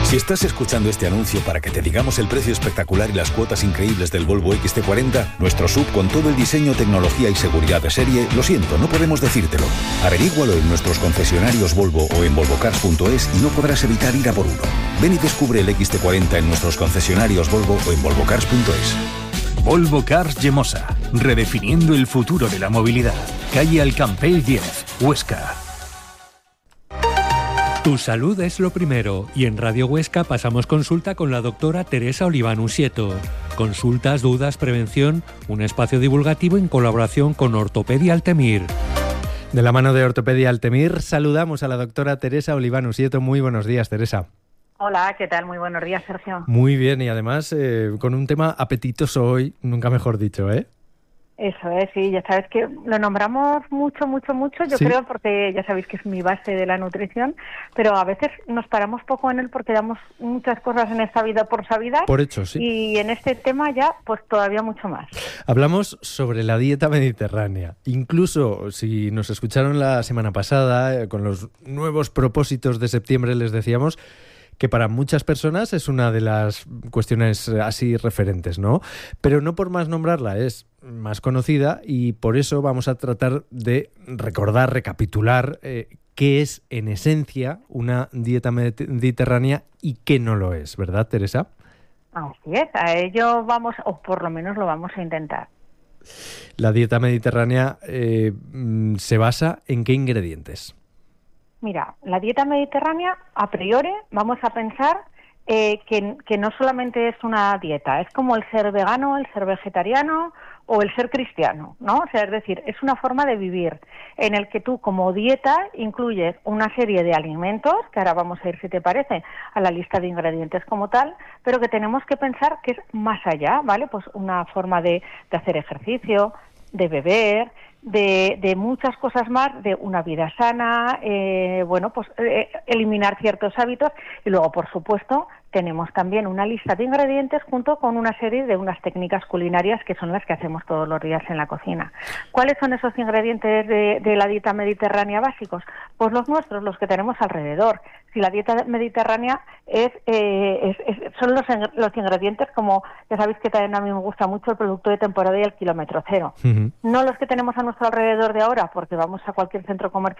Si estás escuchando este anuncio para que te digamos el precio espectacular y las cuotas increíbles del Volvo XC40, nuestro SUV con todo el diseño, tecnología y seguridad de serie, lo siento, no podemos decírtelo. Averígualo en nuestros concesionarios Volvo o en volvocars.es y no podrás evitar ir a por uno. Ven y descubre el XC40 en nuestros concesionarios Volvo o en volvocars.es. Volvo Cars Llemosa, redefiniendo el futuro de la movilidad. Calle Alcampell 10, Huesca. Tu salud es lo primero y en Radio Huesca pasamos consulta con la doctora Teresa Oliván-Usieto. Consultas, dudas, prevención, un espacio divulgativo en colaboración con Ortopedia Altemir. De la mano de Ortopedia Altemir saludamos a la doctora Teresa Oliván-Usieto. Muy buenos días, Teresa. Hola, ¿qué tal? Muy buenos días, Sergio. Muy bien, y además con un tema apetitoso hoy, nunca mejor dicho, ¿eh? Eso es, sí, ya sabes que lo nombramos mucho, yo ¿Sí? creo, porque ya sabéis que es mi base de la nutrición, pero a veces nos paramos poco en él porque damos muchas cosas en esta vida por sabidas. Por hecho, sí. Y en este tema ya, pues todavía mucho más. Hablamos sobre la dieta mediterránea. Incluso si nos escucharon la semana pasada, con los nuevos propósitos de septiembre, les decíamos que para muchas personas es una de las cuestiones así referentes, ¿no? Pero no por más nombrarla, es más conocida y por eso vamos a tratar de recordar, recapitular qué es en esencia una dieta mediterránea y qué no lo es, ¿verdad, Teresa? Así es, a ello vamos, o por lo menos lo vamos a intentar. La dieta mediterránea se basa en ¿qué ingredientes? Mira, la dieta mediterránea, a priori, vamos a pensar que no solamente es una dieta, es como el ser vegano, el ser vegetariano o el ser cristiano, ¿no? O sea, es decir, es una forma de vivir en el que tú como dieta incluyes una serie de alimentos, que ahora vamos a ir, si te parece, a la lista de ingredientes como tal, pero que tenemos que pensar que es más allá, ¿vale? Pues una forma de hacer ejercicio, de beber, de muchas cosas más, de una vida sana, eliminar ciertos hábitos y luego, por supuesto, tenemos también una lista de ingredientes junto con una serie de unas técnicas culinarias que son las que hacemos todos los días en la cocina. ¿Cuáles son esos ingredientes de la dieta mediterránea básicos? Pues los nuestros, los que tenemos alrededor. Si la dieta mediterránea son los ingredientes, como ya sabéis que también a mí me gusta mucho el producto de temporada y el kilómetro cero. Uh-huh. No los que tenemos a nuestro alrededor de ahora, porque vamos a cualquier centro comercial